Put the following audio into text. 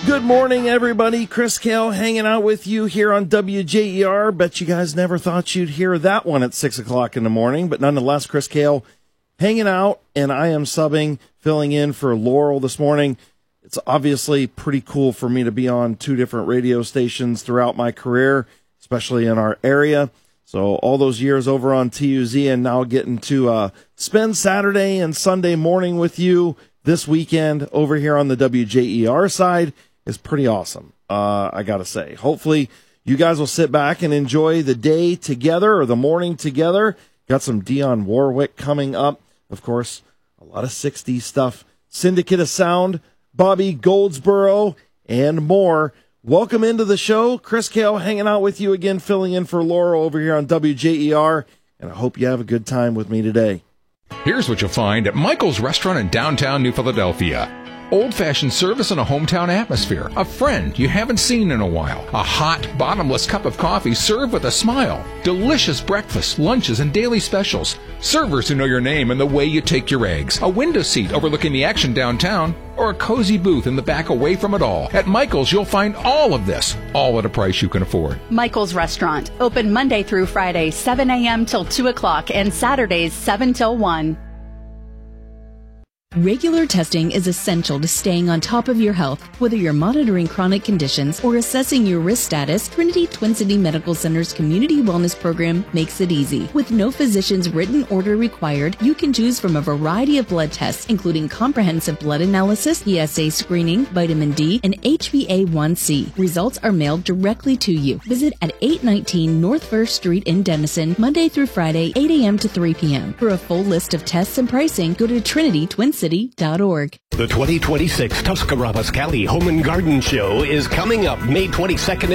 Good morning, everybody. Chris Kale hanging out with you here on WJER. Bet you guys never thought you'd hear that one at 6 o'clock in the morning, but nonetheless, Chris Kale hanging out, and I am subbing, filling in for Laurel this morning. It's obviously pretty cool for me to be on two different radio stations throughout my career, especially in our area. So all those years over on TUZ and now getting to spend Saturday and Sunday morning with you this weekend over here on the WJER side is pretty awesome, I got to say. Hopefully you guys will sit back and enjoy the day together or the morning together. Got some Dionne Warwick coming up. Of course, a lot of 60s stuff. Syndicate of Sound, Bobby Goldsboro, and more. Welcome into the show. Chris Kale hanging out with you again, filling in for Laurel over here on WJER. And I hope you have a good time with me today. Here's what you'll find at Michael's Restaurant in downtown New Philadelphia. Old-fashioned service in a hometown atmosphere. A friend you haven't seen in a while. A hot, bottomless cup of coffee served with a smile. Delicious breakfasts, lunches, and daily specials. Servers who know your name and the way you take your eggs. A window seat overlooking the action downtown. Or a cozy booth in the back away from it all. At Michael's, you'll find all of this, all at a price you can afford. Michael's Restaurant. Open Monday through Friday, 7 a.m. till 2 o'clock, and Saturdays, 7 till 1. Regular testing is essential to staying on top of your health. Whether you're monitoring chronic conditions or assessing your risk status, Trinity Twin City Medical Center's Community Wellness Program makes it easy. With no physician's written order required, you can choose from a variety of blood tests, including comprehensive blood analysis, PSA screening, vitamin D, and HbA1c. Results are mailed directly to you. Visit at 819 North 1st Street in Denison, Monday through Friday, 8 a.m. to 3 p.m. For a full list of tests and pricing, go to TrinityTwinCity.org. The 2026 Tuscarawas County Home and Garden Show is coming up May 22nd